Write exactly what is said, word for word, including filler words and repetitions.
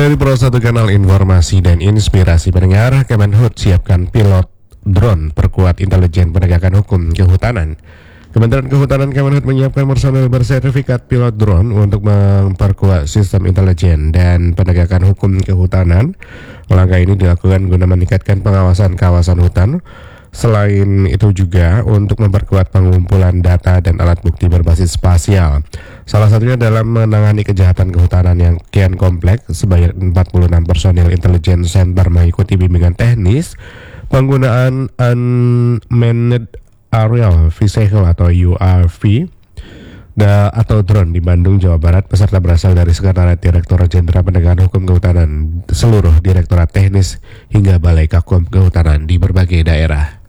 Dari Pro satu Kanal Informasi dan Inspirasi Pendengar, Kemenhub siapkan pilot drone perkuat intelijen penegakan hukum kehutanan. Kementerian Kehutanan Kemenhub menyiapkan personel bersertifikat pilot drone untuk memperkuat sistem intelijen dan penegakan hukum kehutanan. Langkah ini dilakukan guna meningkatkan pengawasan kawasan hutan. Selain itu juga untuk memperkuat pengumpulan data dan alat bukti berbasis spasial. Salah satunya dalam menangani kejahatan kehutanan yang kian kompleks. Sebanyak empat puluh enam personil intelijen center mengikuti bimbingan teknis penggunaan Unmanned Aerial Vehicle atau U A V da, atau drone di Bandung, Jawa Barat. Peserta berasal dari Sekretariat Direktorat Jenderal Penegakan Hukum Kehutanan, seluruh Direktorat Teknis hingga Balai Kakum Kehutanan di berbagai daerah.